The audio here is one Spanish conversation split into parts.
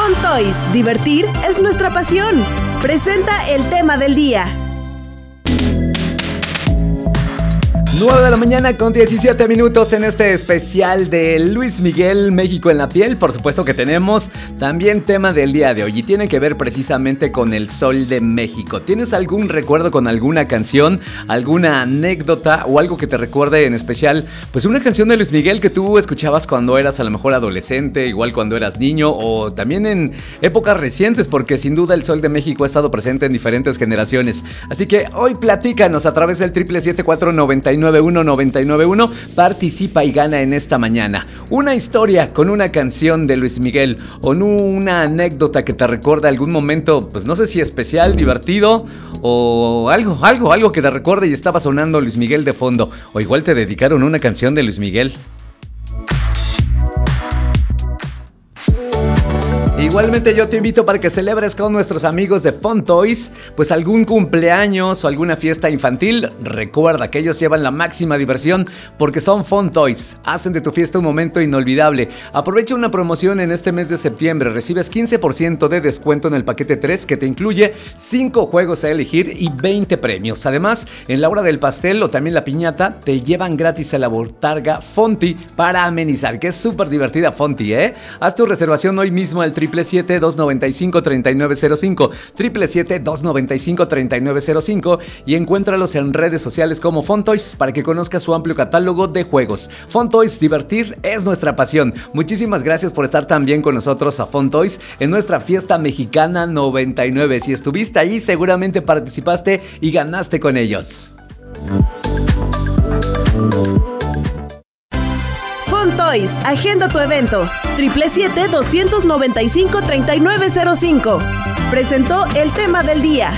Fun Toys, divertir es nuestra pasión. Presenta el tema del día. 9 de la mañana con 17 minutos en este especial de Luis Miguel, México en la piel. Por supuesto que tenemos también tema del día de hoy y tiene que ver precisamente con el Sol de México. ¿Tienes algún recuerdo con alguna canción, alguna anécdota o algo que te recuerde en especial? Pues una canción de Luis Miguel que tú escuchabas cuando eras a lo mejor adolescente, igual cuando eras niño o también en épocas recientes, porque sin duda el Sol de México ha estado presente en diferentes generaciones. Así que hoy platícanos a través del 777-499-1991. Participa y gana en esta mañana. Una historia con una canción de Luis Miguel o una anécdota que te recuerda algún momento, pues no sé si especial, divertido o algo que te recuerde y estaba sonando Luis Miguel de fondo. O igual te dedicaron una canción de Luis Miguel. Igualmente yo te invito para que celebres con nuestros amigos de Fun Toys, pues algún cumpleaños o alguna fiesta infantil. Recuerda que ellos llevan la máxima diversión porque son Fun Toys. Hacen de tu fiesta un momento inolvidable. Aprovecha una promoción en este mes de septiembre. Recibes 15% de descuento en el paquete 3 que te incluye 5 juegos a elegir y 20 premios. Además, en la hora del pastel o también la piñata, te llevan gratis a la botarga Fonty para amenizar, que es súper divertida Fonty, ¿eh? Haz tu reservación hoy mismo al 777-295-3905, 777-295-3905 y encuéntralos en redes sociales como Fun Toys para que conozcas su amplio catálogo de juegos. Fun Toys, divertir es nuestra pasión. Muchísimas gracias por estar también con nosotros a Fun Toys en nuestra fiesta mexicana 99. Si estuviste ahí, seguramente participaste y ganaste con ellos. Fun Toys, agenda tu evento. 777-295-3905. Presentó el tema del día.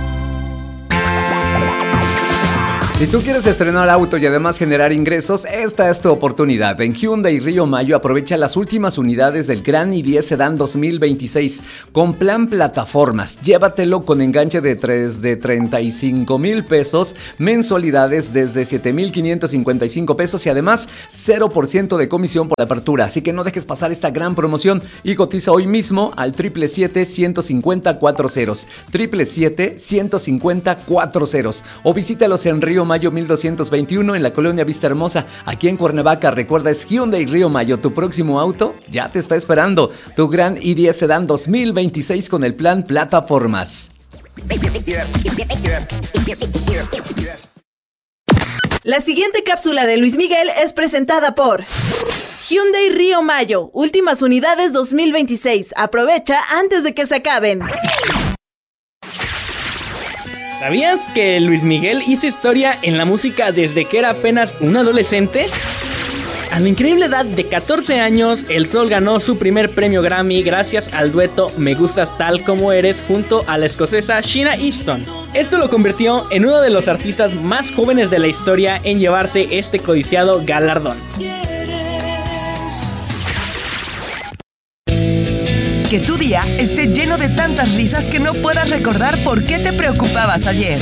Si tú quieres estrenar auto y además generar ingresos, esta es tu oportunidad. En Hyundai Río Mayo aprovecha las últimas unidades del Grand i10 Sedan 2026 con plan plataformas. Llévatelo con enganche de 35,000 pesos, mensualidades desde 7,555 pesos y además 0% de comisión por apertura. Así que no dejes pasar esta gran promoción y cotiza hoy mismo al 777-150-40, 777-150-40 o visítalos en Río Mayo 1221 en la colonia Vista Hermosa, aquí en Cuernavaca. Recuerda, es Hyundai Río Mayo, tu próximo auto ya te está esperando. Tu Grand i10 Sedan 2026 con el plan plataformas. La siguiente cápsula de Luis Miguel es presentada por Hyundai Río Mayo, últimas unidades 2026. Aprovecha antes de que se acaben. ¿Sabías que Luis Miguel hizo historia en la música desde que era apenas un adolescente? A la increíble edad de 14 años, el Sol ganó su primer premio Grammy gracias al dueto Me Gustas Tal Como Eres junto a la escocesa Sheena Easton. Esto lo convirtió en uno de los artistas más jóvenes de la historia en llevarse este codiciado galardón. Que tu día esté lleno de tantas risas que no puedas recordar por qué te preocupabas ayer.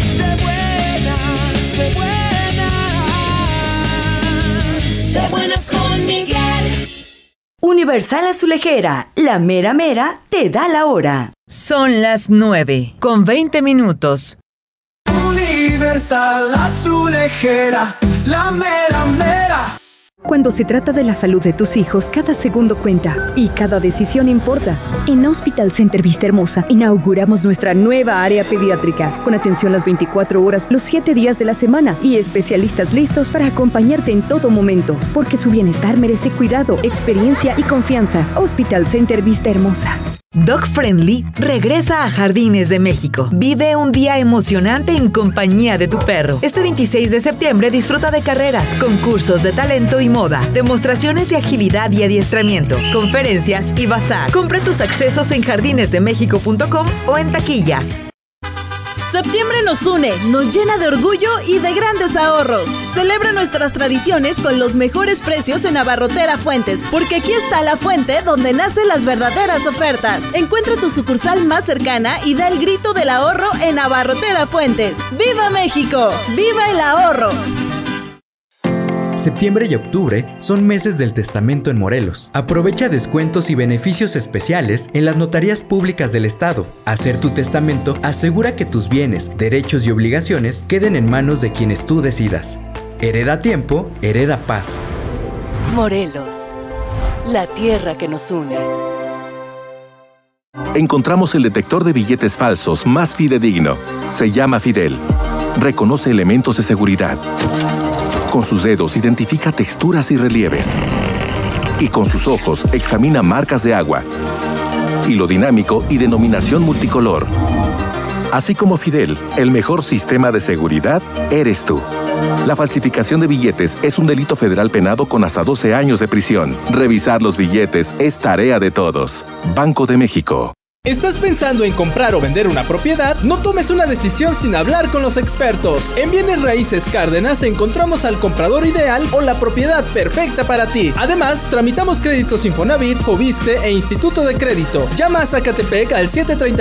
De buenas con Miguel. Universal Azulejera, la mera mera te da la hora. Son las 9:20. Universal Azulejera, la mera mera. Cuando se trata de la salud de tus hijos, cada segundo cuenta y cada decisión importa. En Hospital Center Vista Hermosa inauguramos nuestra nueva área pediátrica, con atención las 24 horas, los 7 días de la semana y especialistas listos para acompañarte en todo momento, porque su bienestar merece cuidado, experiencia y confianza. Hospital Center Vista Hermosa. Dog Friendly regresa a Jardines de México. Vive un día emocionante en compañía de tu perro. Este 26 de septiembre disfruta de carreras, concursos de talento y moda, demostraciones de agilidad y adiestramiento, conferencias y bazar. Compra tus accesos en jardinesdemexico.com o en taquillas. Septiembre nos une, nos llena de orgullo y de grandes ahorros. Celebra nuestras tradiciones con los mejores precios en Abarrotera Fuentes, porque aquí está la fuente donde nacen las verdaderas ofertas. Encuentra tu sucursal más cercana y da el grito del ahorro en Abarrotera Fuentes. ¡Viva México! ¡Viva el ahorro! Septiembre y octubre son meses del testamento en Morelos. Aprovecha descuentos y beneficios especiales en las notarías públicas del estado. Hacer tu testamento asegura que tus bienes, derechos y obligaciones queden en manos de quienes tú decidas. Hereda tiempo, hereda paz. Morelos, la tierra que nos une. Encontramos el detector de billetes falsos más fidedigno. Se llama Fidel. Reconoce elementos de seguridad. Con sus dedos identifica texturas y relieves. Y con sus ojos examina marcas de agua, hilo dinámico y denominación multicolor. Así como Fidel, el mejor sistema de seguridad eres tú. La falsificación de billetes es un delito federal penado con hasta 12 años de prisión. Revisar los billetes es tarea de todos. Banco de México. ¿Estás pensando en comprar o vender una propiedad? No tomes una decisión sin hablar con los expertos. En Bienes Raíces Cárdenas encontramos al comprador ideal o la propiedad perfecta para ti. Además, tramitamos créditos Infonavit, Foviste e Instituto de Crédito. Llama a Zacatepec al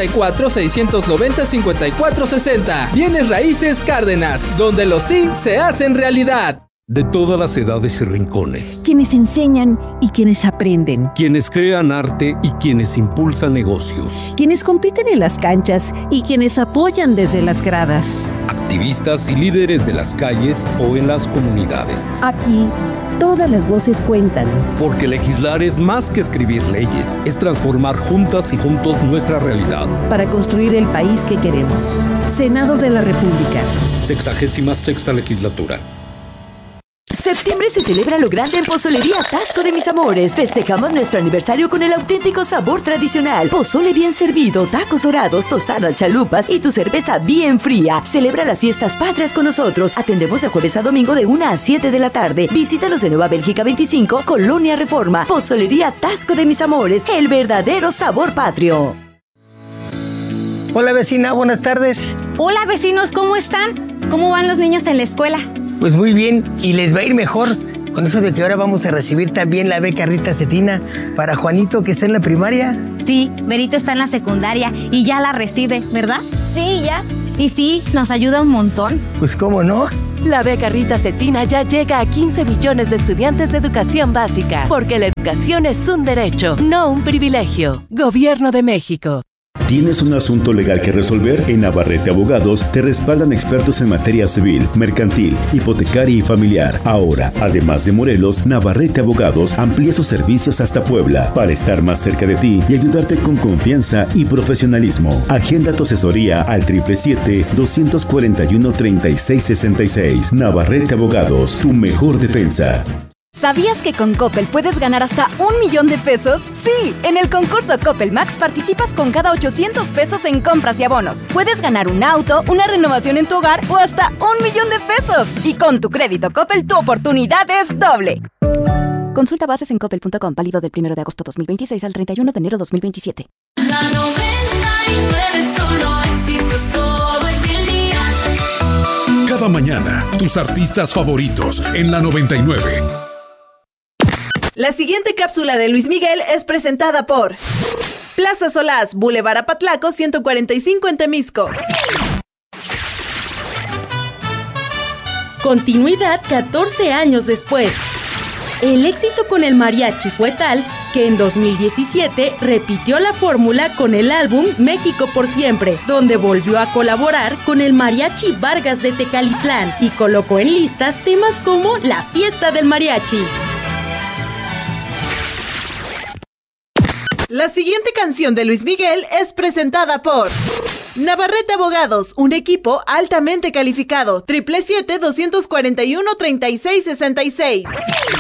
734-690-5460. Bienes Raíces Cárdenas, donde los sí se hacen realidad. De todas las edades y rincones. Quienes enseñan y quienes aprenden. Quienes crean arte y quienes impulsan negocios. Quienes compiten en las canchas y quienes apoyan desde las gradas. Activistas y líderes de las calles o en las comunidades. Aquí, todas las voces cuentan. Porque legislar es más que escribir leyes. Es transformar juntas y juntos nuestra realidad. Para construir el país que queremos. Senado de la República. 66ª legislatura. Septiembre se celebra lo grande en Pozolería Tasco de Mis Amores. Festejamos nuestro aniversario con el auténtico sabor tradicional. Pozole bien servido, tacos dorados, tostadas, chalupas y tu cerveza bien fría. Celebra las fiestas patrias con nosotros. Atendemos de jueves a domingo de 1 a 7 de la tarde. Visítanos en Nueva Bélgica 25, Colonia Reforma. Pozolería Tasco de Mis Amores, el verdadero sabor patrio. Hola vecina, buenas tardes. Hola vecinos, ¿cómo están? ¿Cómo van los niños en la escuela? Pues muy bien, y les va a ir mejor con eso de que ahora vamos a recibir también la beca Rita Cetina para Juanito, que está en la primaria. Sí, Berito está en la secundaria y ya la recibe, ¿verdad? Sí, ya. Y sí, nos ayuda un montón. Pues cómo no. La beca Rita Cetina ya llega a 15 millones de estudiantes de educación básica, porque la educación es un derecho, no un privilegio. Gobierno de México. ¿Tienes un asunto legal que resolver? En Navarrete Abogados te respaldan expertos en materia civil, mercantil, hipotecaria y familiar. Ahora, además de Morelos, Navarrete Abogados amplía sus servicios hasta Puebla para estar más cerca de ti y ayudarte con confianza y profesionalismo. Agenda tu asesoría al 777-241-3666. Navarrete Abogados, tu mejor defensa. ¿Sabías que con Coppel puedes ganar hasta 1 millón de pesos? Sí, en el concurso Coppel Max participas con cada 800 pesos en compras y abonos. Puedes ganar un auto, una renovación en tu hogar o hasta 1 millón de pesos. Y con tu crédito Coppel, tu oportunidad es doble. Consulta bases en coppel.com, válido del 1 de agosto 2026 al 31 de enero 2027. La 99 solo éxitos todo el día. Cada mañana, tus artistas favoritos en la 99. La siguiente cápsula de Luis Miguel es presentada por Plaza Solás, Boulevard Apatlaco 145 en Temisco. Continuidad 14 años después. El éxito con el mariachi fue tal que en 2017 repitió la fórmula con el álbum México por Siempre, donde volvió a colaborar con el Mariachi Vargas de Tecalitlán y colocó en listas temas como La Fiesta del Mariachi. La siguiente canción de Luis Miguel es presentada por Navarrete Abogados, un equipo altamente calificado. 777-241-3666.